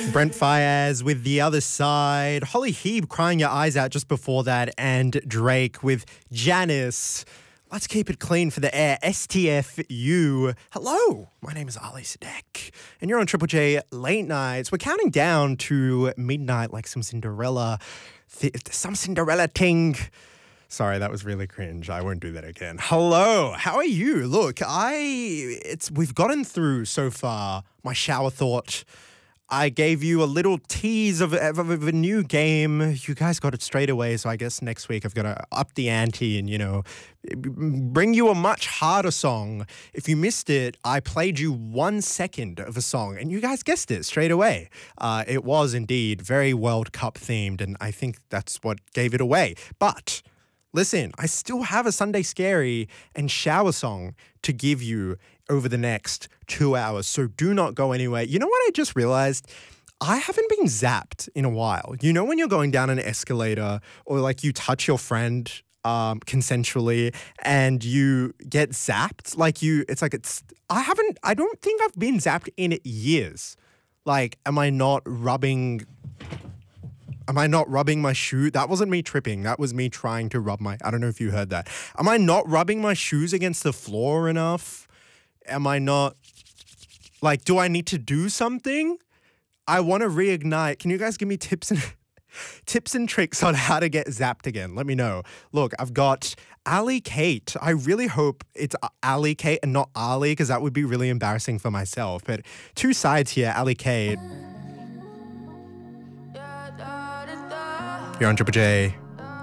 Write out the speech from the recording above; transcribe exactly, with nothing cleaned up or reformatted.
Brent Fayez with The Other Side. Holly Heeb crying your eyes out just before that. And Drake with Janice. Let's keep it clean for the air. S T F U. Hello, my name is Ali Sadek. And you're on Triple J Late Nights. We're counting down to midnight like some Cinderella. Th- some Cinderella ting. Sorry, that was really cringe. I won't do that again. Hello, how are you? Look, I it's we've gotten through so far my shower thought. I gave you a little tease of, of, of a new game. You guys got it straight away, so I guess next week I've got to up the ante and, you know, bring you a much harder song. If you missed it, I played you one second of a song, and you guys guessed it straight away. Uh, it was indeed very World Cup themed, and I think that's what gave it away. But listen, I still have a Sunday Scary and shower song to give you over the next two hours, so do not go anywhere. You know what I just realized? I haven't been zapped in a while. You know when you're going down an escalator or like you touch your friend um, consensually and you get zapped? Like you, it's like it's, I haven't, I don't think I've been zapped in years. Like, am I not rubbing... Am I not rubbing my shoe? That wasn't me tripping. That was me trying to rub my... I don't know if you heard that. Am I not rubbing my shoes against the floor enough? Am I not... Like, do I need to do something? I want to reignite. Can you guys give me tips and tips and tricks on how to get zapped again? Let me know. Look, I've got Ali Kate. I really hope it's Ali Kate and not Ali, because that would be really embarrassing for myself. But two sides here, Ali Kate. You're on Triple J.